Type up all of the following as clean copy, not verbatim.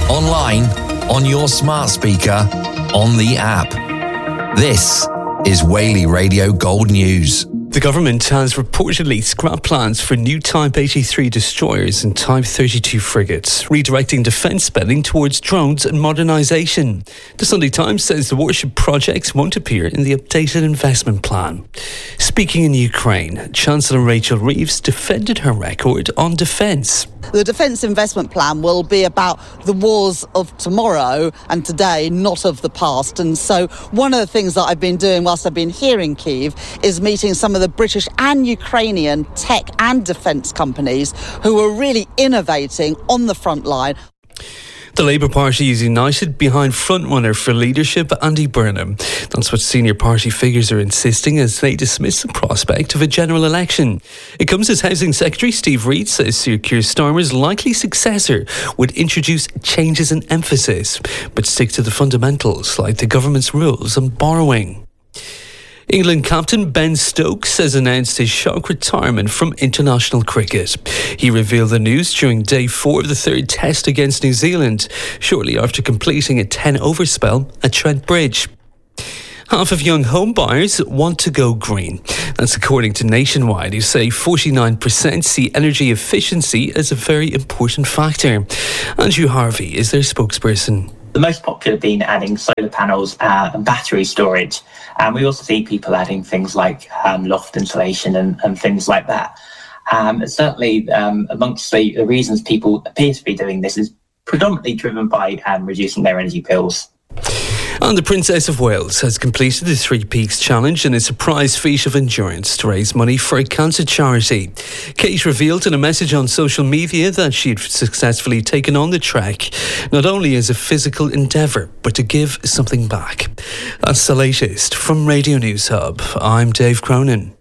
online, on your smart speaker, on the app. This is Whaley Radio Gold News. The government has reportedly scrapped plans for new Type 83 destroyers and Type 32 frigates, redirecting defence spending towards drones and modernisation. The Sunday Times says the warship projects won't appear in the updated investment plan. Speaking in Ukraine, Chancellor Rachel Reeves defended her record on defence. The defence investment plan will be about the wars of tomorrow and today, not of the past. And so one of the things that I've been doing whilst I've been here in Kyiv is meeting some of the British and Ukrainian tech and defence companies who are really innovating on the front line. The Labour Party is united behind frontrunner for leadership Andy Burnham. That's what senior party figures are insisting as they dismiss the prospect of a general election. It comes as Housing Secretary Steve Reid says Sir Keir Starmer's likely successor would introduce changes in emphasis, but stick to the fundamentals like the government's rules on borrowing. England captain Ben Stokes has announced his shock retirement from international cricket. He revealed the news during day 4 of the third test against New Zealand, shortly after completing a 10-over spell at Trent Bridge. Half of young home buyers want to go green. That's according to Nationwide, who say 49% see energy efficiency as a very important factor. Andrew Harvey is their spokesperson. The most popular being adding solar panels and battery storage. And we also see people adding things like loft insulation and things like that. Certainly, amongst the reasons people appear to be doing this is predominantly driven by reducing their energy bills. And the Princess of Wales has completed the Three Peaks Challenge in a surprise feat of endurance to raise money for a cancer charity. Kate revealed in a message on social media that she had successfully taken on the trek, not only as a physical endeavour, but to give something back. That's the latest from Radio News Hub. I'm Dave Cronin.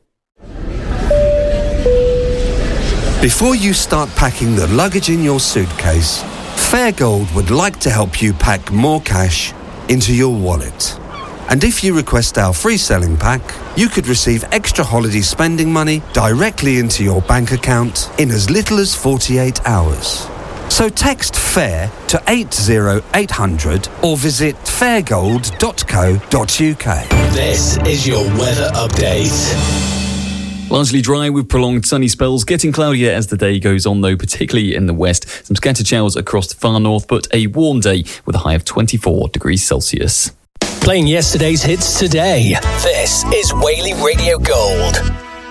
Before you start packing the luggage in your suitcase, Fairgold would like to help you pack more cash into your wallet. And if you request our free selling pack, you could receive extra holiday spending money directly into your bank account in as little as 48 hours. So text FAIR to 80800 or visit fairgold.co.uk. This is your weather update. Largely dry with prolonged sunny spells, getting cloudier as the day goes on though, particularly in the west. Some scattered showers across the far north, but a warm day with a high of 24 degrees Celsius. Playing yesterday's hits today. This is Whaley Radio Gold.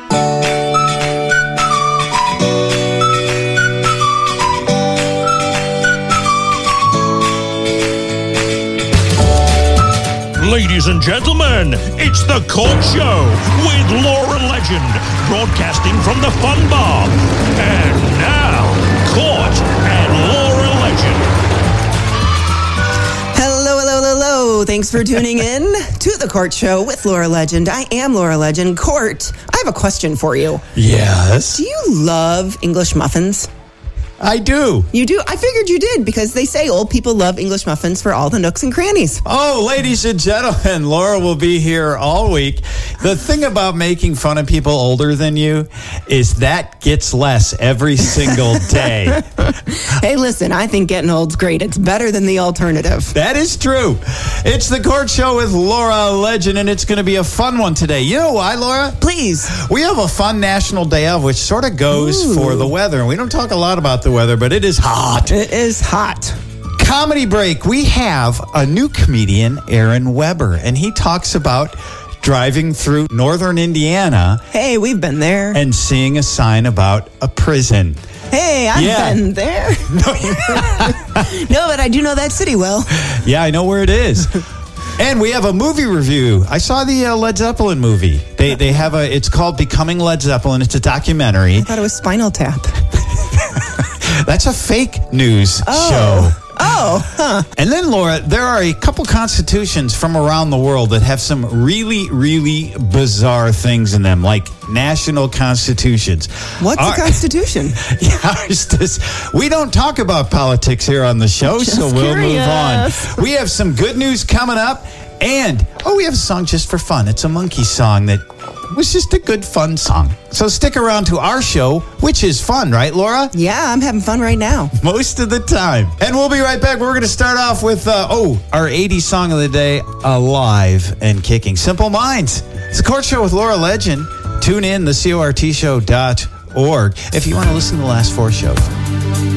Ladies and gentlemen, it's The Court Show with Laura Legend, broadcasting from the Fun Bar. And now, Court and Laura Legend. Hello. Thanks for tuning in to The Court Show with Laura Legend. I am Laura Legend. Court, I have a question for you. Yes? Do you love English muffins? I do. You do? I figured you did, because they say old people love English muffins for all the nooks and crannies. Oh, ladies and gentlemen, Laura will be here all week. The thing about making fun of people older than you is that gets less every single day. Hey, listen, I think getting old's great. It's better than the alternative. That is true. It's The Court Show with Laura Legend, and it's going to be a fun one today. You know why, Laura? Please. We have a fun national day of, which sort of goes for the weather. And we don't talk a lot about the weather, but it is hot. It is hot. Comedy break. We have a new comedian, Aaron Weber, and he talks about driving through northern Indiana. Hey, we've been there. And seeing a sign about a prison. Hey, I've been there. No, but I do know that city well. Yeah, I know where it is. And we have a movie review. I saw the Led Zeppelin movie. They have it's called Becoming Led Zeppelin. It's a documentary. I thought it was Spinal Tap. That's a fake news show. Oh, huh. And then, Laura, there are a couple constitutions from around the world that have some really, really bizarre things in them, like national constitutions. What's a constitution? We don't talk about politics here on the show, so we'll move on. We have some good news coming up. And, we have a song just for fun. It's a monkey song that was just a good, fun song. So stick around to our show, which is fun, right, Laura? Yeah, I'm having fun right now. Most of the time. And we'll be right back. We're going to start off with, our 80s song of the day, Alive and Kicking. Simple Minds. It's the Court Show with Laura Legend. Tune in, thecortshow.org, if you want to listen to the last 4 shows.